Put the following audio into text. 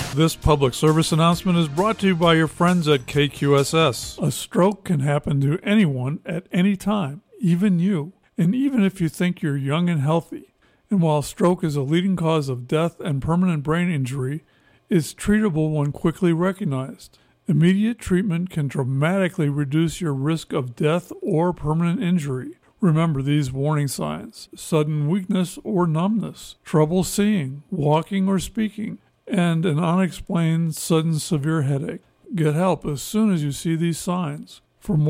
This public service announcement is brought to you by your friends at KQSS. A stroke can happen to anyone at any time, even you, and even if you think you're young and healthy. And while stroke is a leading cause of death and permanent brain injury, it's treatable when quickly recognized. Immediate treatment can dramatically reduce your risk of death or permanent injury. Remember these warning signs: sudden weakness or numbness, trouble seeing, walking or speaking, and an unexplained sudden severe headache. Get help as soon as you see these signs.